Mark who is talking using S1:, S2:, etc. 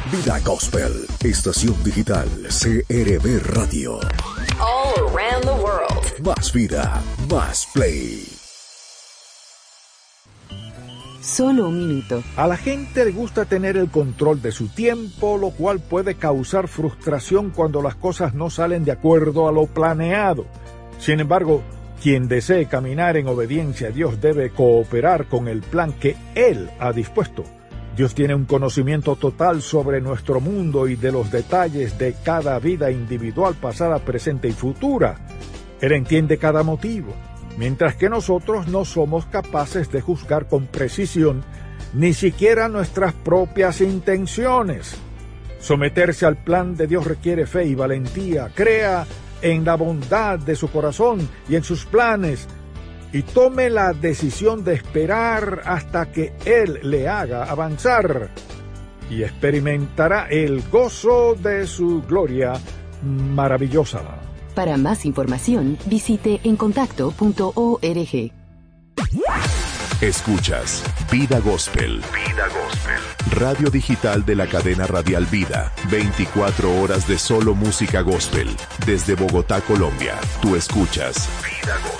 S1: Vida Gospel, estación digital CRB Radio.
S2: All around the world.
S1: Más vida, más play.
S3: Solo un minuto.
S4: A la gente le gusta tener el control de su tiempo, lo cual puede causar frustración cuando las cosas no salen de acuerdo a lo planeado. Sin embargo, quien desee caminar en obediencia a Dios debe cooperar con el plan que Él ha dispuesto. Dios tiene un conocimiento total sobre nuestro mundo y de los detalles de cada vida individual, pasada, presente y futura. Él entiende cada motivo, mientras que nosotros no somos capaces de juzgar con precisión ni siquiera nuestras propias intenciones. Someterse al plan de Dios requiere fe y valentía. Crea en la bondad de su corazón y en sus planes, y tome la decisión de esperar hasta que Él le haga avanzar, y experimentará el gozo de su gloria maravillosa.
S3: Para más información, visite encontacto.org.
S1: Escuchas Vida Gospel. Vida Gospel. Radio digital de la cadena radial Vida. 24 horas de solo música gospel. Desde Bogotá, Colombia. Tú escuchas Vida Gospel.